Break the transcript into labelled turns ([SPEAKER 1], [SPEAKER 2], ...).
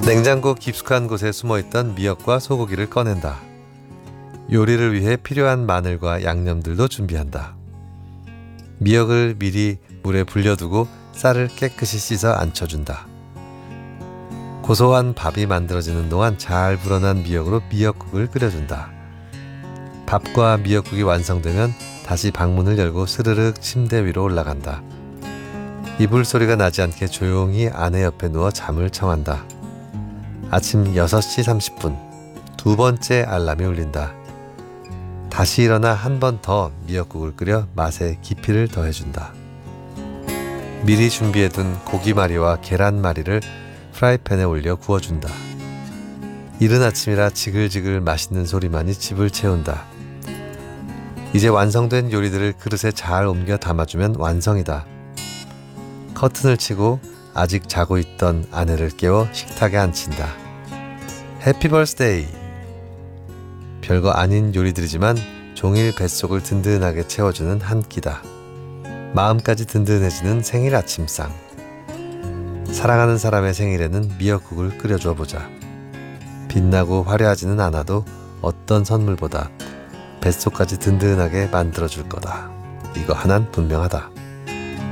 [SPEAKER 1] 냉장고 깊숙한 곳에 숨어있던 미역과 소고기를 꺼낸다. 요리를 위해 필요한 마늘과 양념들도 준비한다. 미역을 미리 물에 불려두고 쌀을 깨끗이 씻어 안쳐준다. 고소한 밥이 만들어지는 동안 잘 불어난 미역으로 미역국을 끓여준다. 밥과 미역국이 완성되면 다시 방문을 열고 스르륵 침대 위로 올라간다. 이불 소리가 나지 않게 조용히 아내 옆에 누워 잠을 청한다. 아침 6시 30분 두 번째 알람이 울린다. 다시 일어나 한 번 더 미역국을 끓여 맛에 깊이를 더해준다. 미리 준비해둔 고기말이와 계란말이를 프라이팬에 올려 구워준다. 이른 아침이라 지글지글 맛있는 소리만이 집을 채운다. 이제 완성된 요리들을 그릇에 잘 옮겨 담아주면 완성이다. 커튼을 치고 아직 자고 있던 아내를 깨워 식탁에 앉힌다. 해피 벌스데이. 별거 아닌 요리들이지만 종일 뱃속을 든든하게 채워주는 한 끼다. 마음까지 든든해지는 생일 아침상. 사랑하는 사람의 생일에는 미역국을 끓여줘 보자. 빛나고 화려하지는 않아도 어떤 선물보다 뱃속까지 든든하게 만들어줄 거다. 이거 하나는 분명하다.